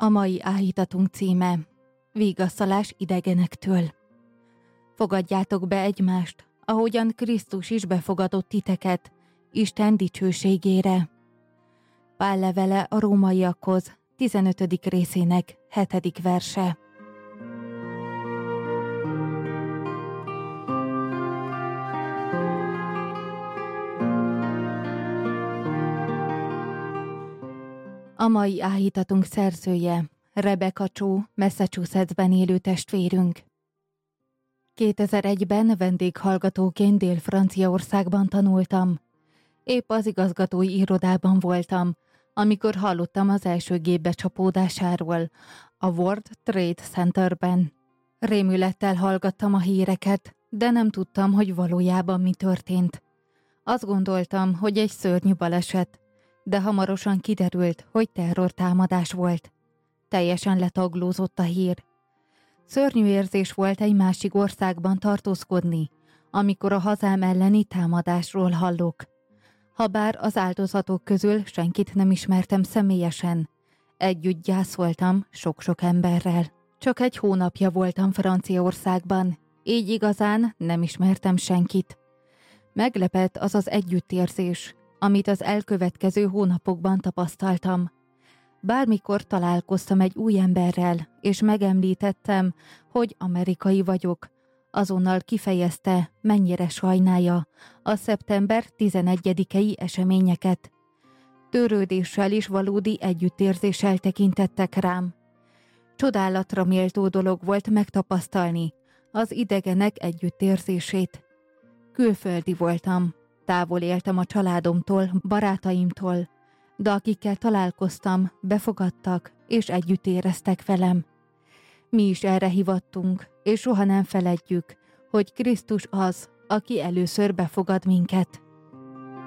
A mai áhítatunk címe: Vigasztalás idegenektől. Fogadjátok be egymást, ahogyan Krisztus is befogadott titeket, Isten dicsőségére. Pál levele a rómaiakhoz, 15. részének 7. verse. A mai áhítatunk szerzője Rebecca Cho, Massachusettsben élő testvérünk. 2001-ben vendéghallgatóként Dél-Franciaországban tanultam. Épp az igazgatói irodában voltam, amikor hallottam az első gép becsapódásáról, a World Trade Centerben. Rémülettel hallgattam a híreket, de nem tudtam, hogy valójában mi történt. Azt gondoltam, hogy egy szörnyű baleset, de hamarosan kiderült, hogy terrortámadás volt. Teljesen letaglózott a hír. Szörnyű érzés volt egy másik országban tartózkodni, amikor a hazám elleni támadásról hallok. Habár az áldozatok közül senkit nem ismertem személyesen, együtt gyászoltam sok-sok emberrel. Csak egy hónapja voltam Franciaországban, így igazán nem ismertem senkit. Meglepett az az együttérzés, amit az elkövetkező hónapokban tapasztaltam. Bármikor találkoztam egy új emberrel, és megemlítettem, hogy amerikai vagyok, azonnal kifejezte, mennyire sajnálja a szeptember 11-i eseményeket. Törődéssel és valódi együttérzéssel tekintettek rám. Csodálatra méltó dolog volt megtapasztalni az idegenek együttérzését. Külföldi voltam, távol éltem a családomtól, barátaimtól, de akikkel találkoztam, befogadtak és együtt éreztek velem. Mi is erre hivattunk, és soha nem feledjük, hogy Krisztus az, aki először befogad minket.